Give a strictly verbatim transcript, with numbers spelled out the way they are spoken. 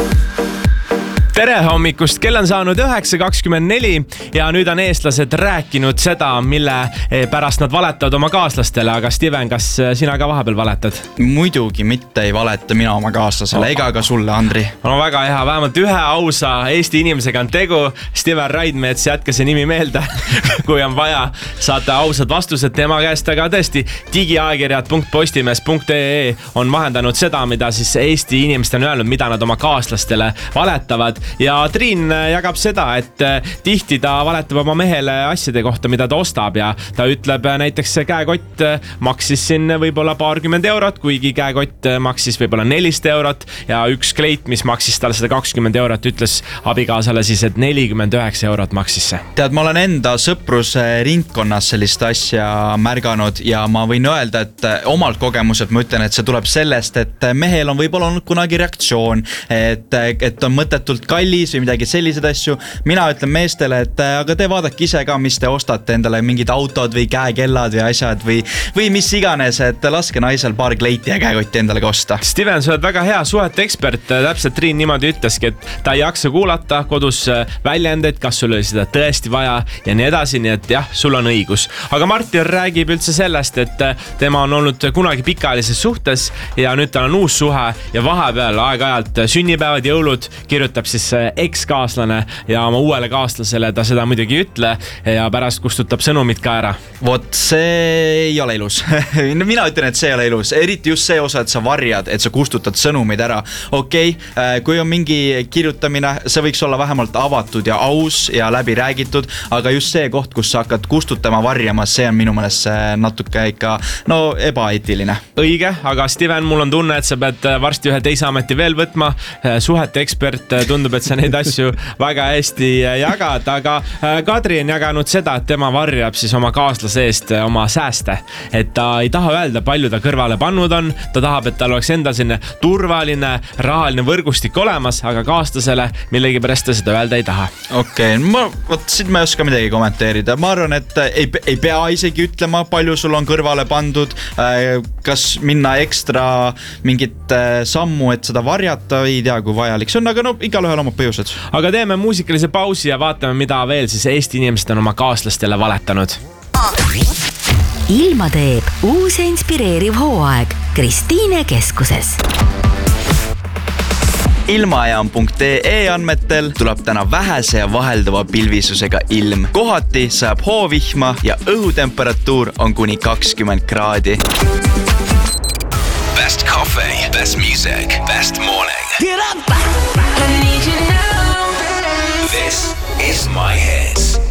Tere hommikust, kell on saanud üheksa kakskümmend neli ja nüüd on eestlased rääkinud seda, mille pärast nad valetavad oma kaaslastele. Aga Steven, kas sina ka vahepeal valetad? Muidugi mitte ei valeta mina oma kaaslasele ega ka sulle, Andri. No väga hea, vähemalt ühe ausa Eesti inimesega on tegu. Steven Raidmets, jätke see nimi meelde. Kui on vaja, saate ausad vastused tema käest, aga tõesti digiajakirjad punkt postimees punkt ee on vahendanud seda, mida siis Eesti inimesed on öelnud, mida nad oma kaaslastele valetavad. Ja Triin jagab seda, et tihti ta valetab oma mehele asjade kohta, mida ta ostab ja ta ütleb näiteks käekott maksis siin võib-olla paarkümmend eurot, kuigi käekott maksis võib-olla nelisada eurot ja üks kleit, mis maksis tal sada kakskümmend eurot, ütles abikaasale siis, et nelikümmend üheksa eurot maksis see. Tead, ma olen enda sõpruse ringkonnas sellist asja märganud ja ma võin öelda, et omalt kogemuselt ma ütlen, et see tuleb sellest, et mehel on võib-olla olnud kunagi reaktsioon, et, et on mõttetult kallis või midagi sellised asju. Mina ütlen meestele, et aga te vaadake ise ka, mis te ostate endale, mingid autod või käekellad või asjad või, või mis iganes, et laske naisel paar kleiti ja käekotti endale osta. Steven, sa oled väga hea suhete ekspert. Täpselt Triin niimoodi ütleski, et ta ei jaksa kuulata kodus väljendeid, kas sul oli seda tõesti vaja ja nii edasi, nii et jah, sul on õigus. Aga Martin räägib üldse sellest, et tema on olnud kunagi pikaajalises suhtes ja nüüd tal on uus suhe ja vahepeal aeg-ajalt sünnipäevad, jõulud kirjutab siis ekskaaslane ja oma uuele kaaslasele ta seda muidugi ei ütle ja pärast kustutab sõnumid ka ära. Vot see ei ole ilus. Mina ütlen, et see ei ole ilus. Eriti just see osa, et sa varjad, et sa kustutad sõnumid ära. Okei, okay, kui on mingi kirjutamine, see võiks olla vähemalt avatud ja aus ja läbi räägitud, aga just see koht, kus sa hakkad kustutama, varjama, see on minu meelest natuke ikka no, ebaeetiline. Õige, aga Steven, mul on tunne, et sa pead varsti ühe teise ameti veel võtma. Suhete ekspert tundub, et sa neid asju väga hästi jagad, aga Kadri on jaganud seda, et tema varjab siis oma kaaslase eest oma sääste, et ta ei taha öelda, palju ta kõrvale pannud on, ta tahab, et tal oleks endal selline turvaline rahaline võrgustik olemas, aga kaaslasele millegi pärast ta seda öelda ei taha. Okei, okay, ma, võt, siit ma ei oska midagi kommenteerida. Ma arvan, et ei, ei pea isegi ütlema, palju sul on kõrvale pandud, kas minna ekstra mingit sammu, et seda varjata, ei tea, kui vajalik see on, aga no igal ühel oma põhjused. Aga teeme muusikalise pausi ja vaatame, mida veel siis Eesti inimesed on oma kaaslastele valetanud. Ilma teeb uus ja inspireeriv hooaeg Kristiine keskuses. Ilmajaam punkt ee andmetel tuleb täna vähese ja vahelduva pilvisusega ilm. Kohati sajab hoovihma ja õhutemperatuur on kuni kakskümmend kraadi. Best coffee, best music, best morning. Get up! I need you now. This is My Hits.